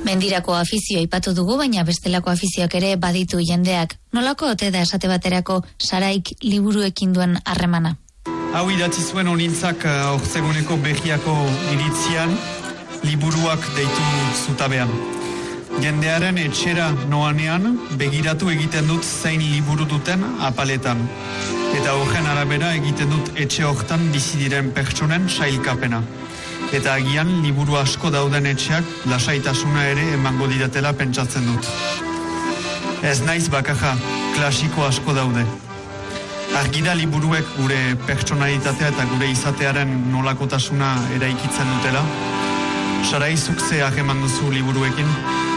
Mendirako afizio aipatu dugu, baina bestelako afizioak ere baditu jendeak. Nolako ote da esate baterako Saraik liburuekin duen harremana? Hau idatzi zuen honintzak orzeguneko berriako iritzian, liburuak deitu zutabean. Jendearen etxera noanean begiratu egiten dut zein liburu duten apaletan. Eta horren arabera egiten dut etxe hortan bizi diren pertsonen sailkapena. Eta agian liburu asko dauden etxeak lasaitasuna ere emango didatela pentsatzen dut. Ez naiz bakarra, klasiko asko daude. Argira liburuek gure pertsonalitatea eta gure izatearen nolakotasuna eraikitzen dutela. Sarai, zuk ze harreman duzu liburuekin?